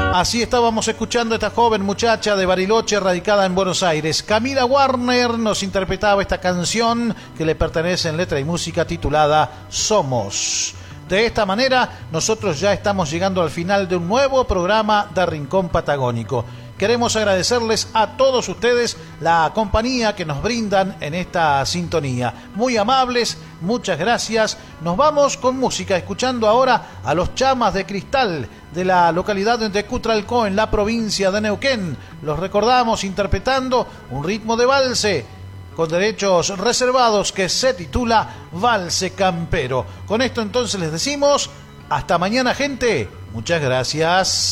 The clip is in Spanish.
Así estábamos escuchando a esta joven muchacha de Bariloche, radicada en Buenos Aires. Camila Warner nos interpretaba esta canción que le pertenece en letra y música titulada Somos. De esta manera, nosotros ya estamos llegando al final de un nuevo programa de Rincón Patagónico. Queremos agradecerles a todos ustedes la compañía que nos brindan en esta sintonía. Muy amables, muchas gracias. Nos vamos con música, escuchando ahora a los Chamas de Cristal de la localidad de Cutralcó, en la provincia de Neuquén. Los recordamos interpretando un ritmo de valse con derechos reservados que se titula Valse Campero. Con esto entonces les decimos hasta mañana, gente. Muchas gracias.